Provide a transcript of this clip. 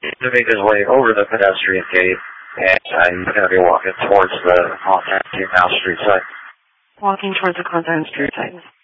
to make his way over the pedestrian gate, and I'm going to be walking towards the Montana Street side. Walking towards the Clementine Street side.